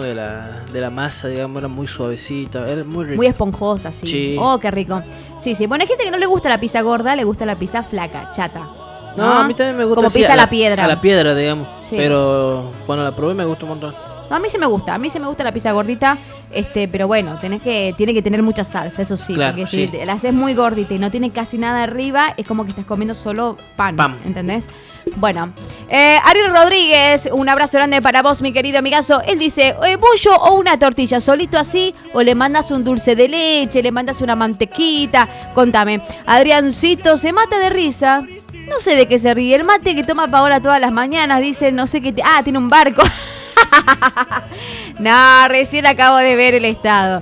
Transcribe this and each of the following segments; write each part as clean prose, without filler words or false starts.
de la masa, digamos, era muy suavecita, era muy rico. Muy esponjosa, sí. Sí. Oh, qué rico. Sí, sí. Bueno, hay gente que no le gusta la pizza gorda, le gusta la pizza flaca, chata. No, a mí también me gusta. Como así, pizza a la piedra. A la piedra, digamos. Sí. Pero cuando la probé me gustó un montón. No, a mí sí me gusta la pizza gordita, pero bueno, tiene que tener mucha salsa, eso sí, Claro, porque sí. si la haces muy gordita y no tiene casi nada arriba, es como que estás comiendo solo pan. ¿Entendés? Bueno, Ariel Rodríguez, un abrazo grande para vos, mi querido amigazo. Él dice, ¿bollo o una tortilla? ¿Solito así? ¿O le mandas un dulce de leche? ¿Le mandas una mantequita? Contame. Adriancito se mata de risa. No sé de qué se ríe. El mate que toma Paola todas las mañanas, dice, no sé qué... tiene un barco. No, recién acabo de ver el estado.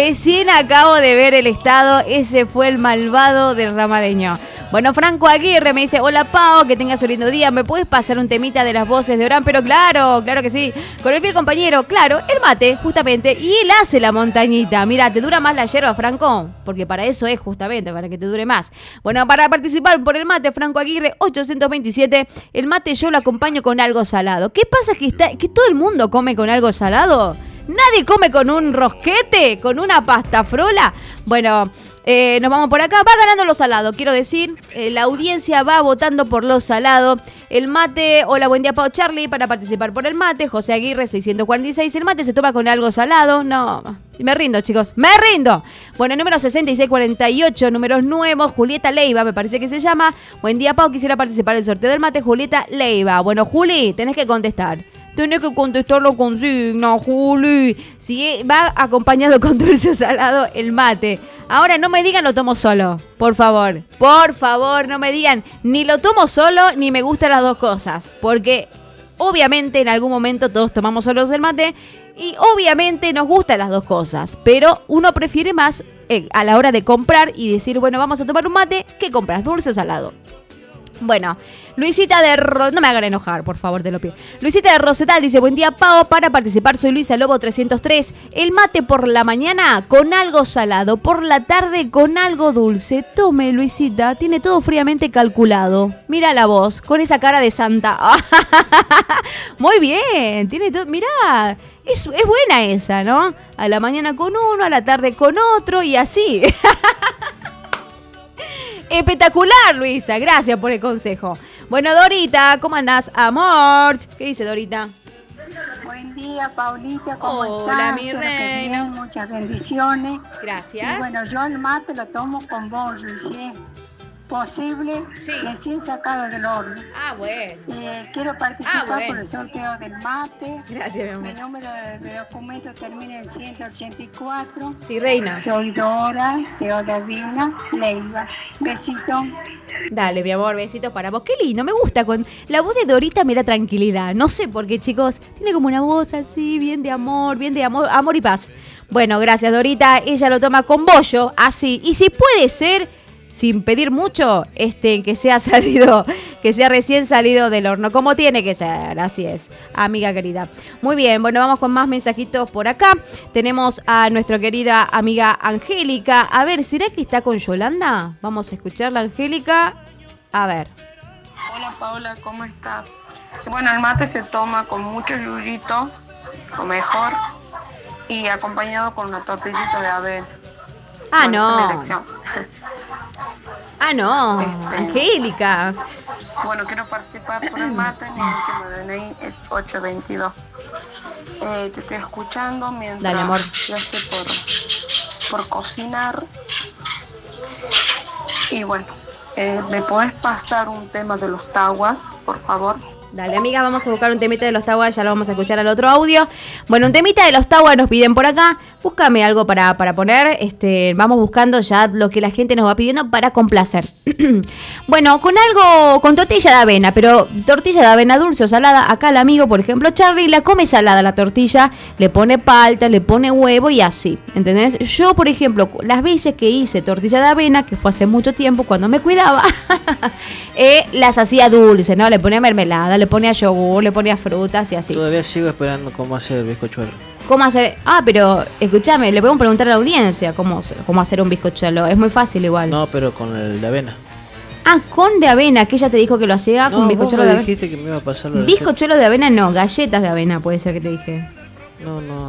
Ese fue el malvado del Ramadeño. Bueno, Franco Aguirre me dice, hola Pao, que tengas un lindo día. ¿Me puedes pasar un temita de las voces de Orán? Pero claro que sí. Con el fiel compañero, claro, el mate, justamente. Y él hace la montañita. Mira, ¿te dura más la yerba, Franco? Porque para eso es justamente, para que te dure más. Bueno, para participar por el mate, Franco Aguirre, 827. El mate yo lo acompaño con algo salado. ¿Qué pasa que todo el mundo come con algo salado? ¿Nadie come con un rosquete? ¿Con una pasta frola? Bueno, nos vamos por acá. Va ganando lo salado, quiero decir. La audiencia va votando por lo salado. El mate, hola, buen día, Pau Charlie, para participar por el mate. José Aguirre, 646. El mate se toma con algo salado. No, me rindo, chicos, me rindo. Bueno, número 6648, números nuevos. Julieta Leiva, me parece que se llama. Buen día, Pau, quisiera participar del sorteo del mate. Julieta Leiva. Bueno, Juli, tenés que contestar. Tenés que contestar la consigna, Juli. Si va acompañado con dulce salado, el mate. Ahora no me digan lo tomo solo, por favor. Por favor, no me digan ni lo tomo solo ni me gustan las dos cosas. Porque obviamente en algún momento todos tomamos solos el mate y obviamente nos gustan las dos cosas. Pero uno prefiere más a la hora de comprar y decir, bueno, vamos a tomar un mate, ¿qué compras? ¿Dulce o salado? Bueno, Luisita de... No me hagan enojar, por favor, te lo pido. Luisita de Rosetal dice, buen día, Pao, para participar soy Luisa Lobo 303. El mate por la mañana con algo salado, por la tarde con algo dulce. Tome, Luisita, tiene todo fríamente calculado. Mira la voz, con esa cara de santa. Muy bien, tiene todo... Mirá, es buena esa, ¿no? A la mañana con uno, a la tarde con otro y así. Espectacular, Luisa. Gracias por el consejo. Bueno, Dorita, ¿cómo andás? Amor. ¿Qué dice Dorita? Buen día, Paulita. ¿Cómo estás? Hola, mi Espero que reina. bien, muchas bendiciones. Gracias. Y bueno, yo el mate lo tomo con bollo, si es posible, Sí. recién sacado del horno. Ah, bueno. Quiero participar bueno. por el sorteo del mate. Gracias, mi amor. Mi número de documento termina en 184. Sí, reina. Soy Dora Teodovina Leiva. Besito. Dale, mi amor, besitos para vos. Qué lindo, me gusta. La voz de Dorita me da tranquilidad. No sé por qué, chicos. Tiene como una voz así, bien de amor y paz. Bueno, gracias, Dorita. Ella lo toma con bollo, así. Y si puede ser, sin pedir mucho, que sea recién salido del horno, como tiene que ser, así es, amiga querida. Muy bien, bueno, vamos con más mensajitos por acá. Tenemos a nuestra querida amiga Angélica. A ver, ¿será que está con Yolanda? Vamos a escucharla, Angélica. A ver. Hola Paola, ¿cómo estás? Bueno, el mate se toma con mucho yuyito, o mejor, y acompañado con una tortillita de avena. Ah, Bueno, no. esa es mi elección. Ah, no, Angélica. Bueno, quiero participar por el mate, mi último DNI es 822. Te estoy escuchando mientras Dale, amor. yo estoy por cocinar. Y bueno, ¿me podés pasar un tema de los taguas, por favor? Dale, amiga, vamos a buscar un temita de los Taguas, ya lo vamos a escuchar al otro audio. Bueno, un temita de los Taguas nos piden por acá. Búscame algo para poner. Vamos buscando ya lo que la gente nos va pidiendo para complacer. Bueno, con tortilla de avena, pero tortilla de avena dulce o salada. Acá el amigo, por ejemplo, Charlie, la come salada la tortilla, le pone palta, le pone huevo y así, ¿entendés? Yo, por ejemplo, las veces que hice tortilla de avena, que fue hace mucho tiempo cuando me cuidaba, las hacía dulces, ¿no? Le ponía mermelada, le ponía yogur, le ponía frutas y así. Todavía sigo esperando cómo hacer el bizcochuelo. ¿Cómo hacer? Ah, pero escúchame, le podemos preguntar a la audiencia cómo hacer un bizcochuelo. Es muy fácil igual. No, pero con el de avena. Ah, con de avena, que ella te dijo que lo hacía con bizcochuelo de avena. Dijiste que me iba a pasar la Bizcochuelo de avena no, galletas de avena puede ser que te dije. No.